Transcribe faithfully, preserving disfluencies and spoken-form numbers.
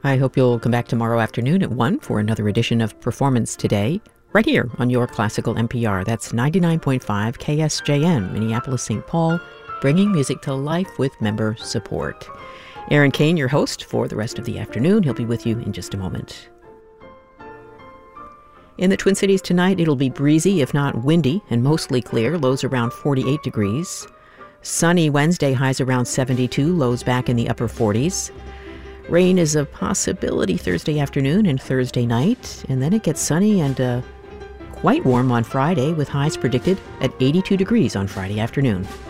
I hope you'll come back tomorrow afternoon at one for another edition of Performance Today, right here on your classical N P R. That's ninety-nine point five K S J N, Minneapolis, Saint Paul, bringing music to life with member support. Aaron Kane, your host for the rest of the afternoon. He'll be with you in just a moment. In the Twin Cities tonight, it'll be breezy, if not windy, and mostly clear, lows around forty-eight degrees. Sunny Wednesday, highs around seventy-two, lows back in the upper forties. Rain is a possibility Thursday afternoon and Thursday night, and then it gets sunny and uh, quite warm on Friday, with highs predicted at eighty-two degrees on Friday afternoon.